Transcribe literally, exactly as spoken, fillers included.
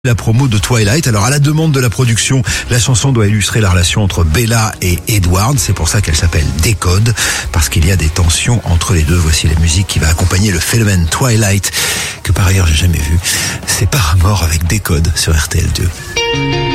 La promo de Twilight. Alors à la demande de la production, la chanson doit illustrer la relation entre Bella et Edward. C'est pour ça qu'elle s'appelle Décode, parce qu'il y a des tensions entre les deux. Voici la musique qui va accompagner le phénomène Twilight, que par ailleurs j'ai jamais vu. C'est Paramore avec Décode sur R T L deux.